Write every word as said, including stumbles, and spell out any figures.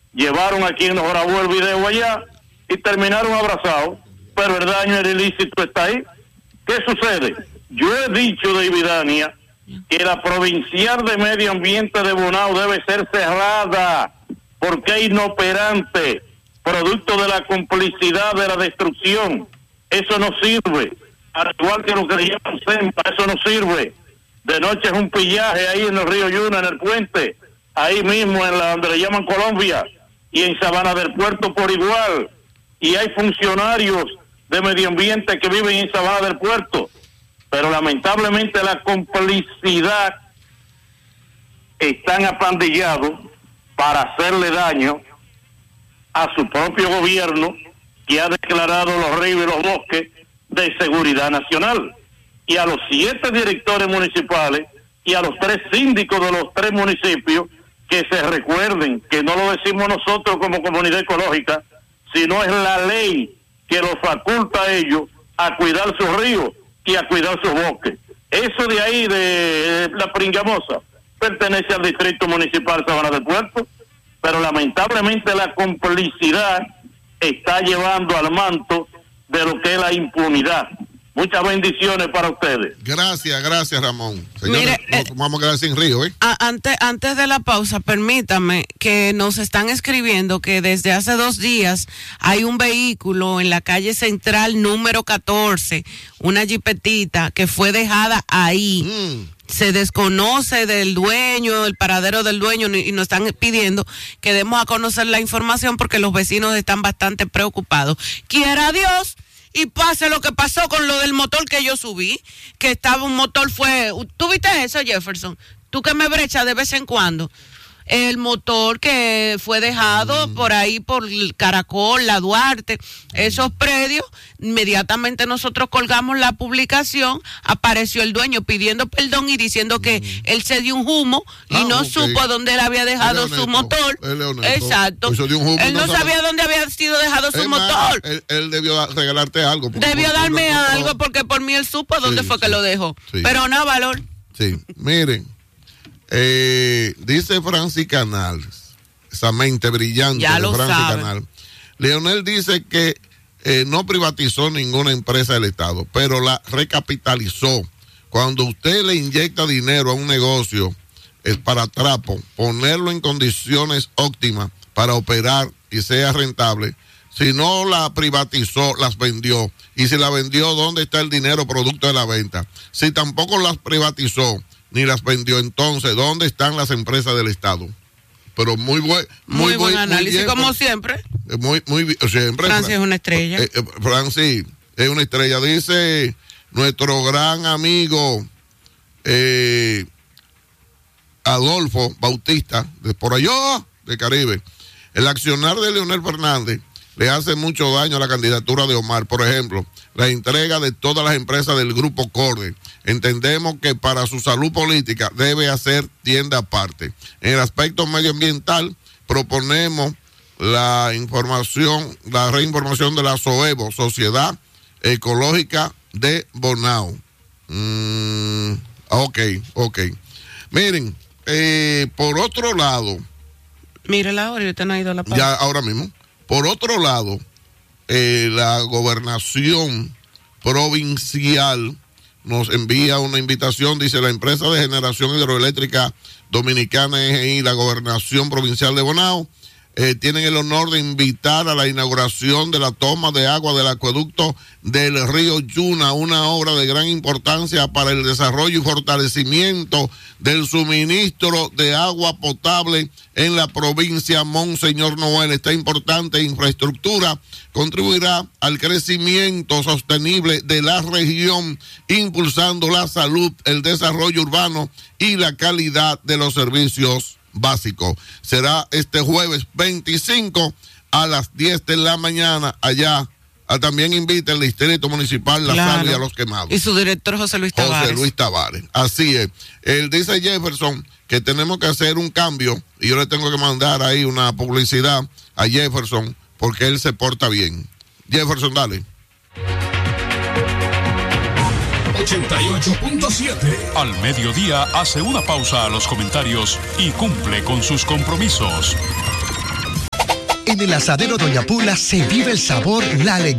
llevaron a quien nos grabó el video allá y terminaron abrazados, pero el daño el ilícito está ahí. ¿Qué sucede? Yo he dicho, Davidania, que la provincial de medio ambiente de Bonao debe ser cerrada porque es inoperante, producto de la complicidad de la destrucción. Eso no sirve, al igual que lo que le llaman SEMPA, eso no sirve. De noche es un pillaje ahí en el río Yuna, en el puente, ahí mismo en la donde le llaman Colombia, y en Sabana del Puerto por igual, y hay funcionarios de medio ambiente que viven en Sabana del Puerto, pero lamentablemente la complicidad están apandillados para hacerle daño a su propio gobierno, que ha declarado los ríos y los bosques de seguridad nacional, y a los siete directores municipales y a los tres síndicos de los tres municipios, que se recuerden que no lo decimos nosotros como comunidad ecológica, sino es la ley que los faculta a ellos a cuidar sus ríos y a cuidar sus bosques. Eso de ahí, de la Pringamosa, pertenece al distrito municipal Sabana del Puerto, pero lamentablemente la complicidad está llevando al manto de lo que es la impunidad. Muchas bendiciones para ustedes. Gracias, gracias, Ramón. Señores, Mire, no, eh, vamos a quedar sin río, ¿eh? A, antes, antes de la pausa, permítame que nos están escribiendo que desde hace dos días hay un vehículo en la calle central número catorce, una jipetita que fue dejada ahí. Mm. Se desconoce del dueño, el paradero del dueño, y nos están pidiendo que demos a conocer la información porque los vecinos están bastante preocupados. Quiera Dios y pase lo que pasó con lo del motor que yo subí, que estaba un motor fue, ¿tú viste eso, Jefferson? Tú que me brechas de vez en cuando. El motor que fue dejado mm. por ahí por el Caracol, la Duarte, esos predios, inmediatamente nosotros colgamos la publicación, apareció el dueño pidiendo perdón y diciendo que mm. él se dio un humo y ah, no okay. supo dónde él había dejado él su motor. Él Exacto. Pues humo, él no, no sabía sabe. dónde había sido dejado su motor. Más, él, él debió regalarte algo. Debió por, darme por, algo por, porque por mí él supo dónde sí, fue sí, que lo dejó. Sí. Pero no, valor. Sí, miren. Eh, dice Francis Canal, esa mente brillante ya de Francis sabe. Canal. Leonel dice que eh, no privatizó ninguna empresa del Estado, pero la recapitalizó. Cuando usted le inyecta dinero a un negocio, es para trapo, ponerlo en condiciones óptimas para operar y sea rentable. Si no la privatizó, las vendió. Y si la vendió, ¿dónde está el dinero producto de la venta? Si tampoco las privatizó ni las vendió, entonces ¿dónde están las empresas del Estado? Pero muy buen muy, muy buen muy, análisis, muy bien, como siempre. Muy muy siempre. Francis es una estrella. Eh, eh, Francis es una estrella. Dice nuestro gran amigo eh, Adolfo Bautista, de por allá, de Caribe. El accionar de Leonel Fernández le hace mucho daño a la candidatura de Omar. Por ejemplo, la entrega de todas las empresas del Grupo Corde. Entendemos que para su salud política debe hacer tienda aparte. En el aspecto medioambiental, proponemos la información, la reinformación de la SOEBO, Sociedad Ecológica de Bonao. Mm, ok, ok. Miren, eh, por otro lado... Mire la hora, ahorita no ha ido a la pausa. Ya, ahora mismo. Por otro lado, eh, la gobernación provincial nos envía una invitación, dice la empresa de generación hidroeléctrica dominicana E G I, la gobernación provincial de Bonao, eh, tienen el honor de invitar a la inauguración de la toma de agua del acueducto del río Yuna, una obra de gran importancia para el desarrollo y fortalecimiento del suministro de agua potable en la provincia Monseñor Noel. Esta importante infraestructura contribuirá al crecimiento sostenible de la región, impulsando la salud, el desarrollo urbano y la calidad de los servicios básicos. Será este jueves veinticinco a las diez de la mañana allá. Ah, también invita el distrito municipal La claro. Sal y a los quemados. Y su director José Luis Tavares. José Luis Tavares, así es. Él dice Jefferson que tenemos que hacer un cambio y yo le tengo que mandar ahí una publicidad a Jefferson porque él se porta bien. Jefferson, dale. ochenta y ocho punto siete. Al mediodía hace una pausa a los comentarios y cumple con sus compromisos. En el asadero Doña Pula se vive el sabor, la alegría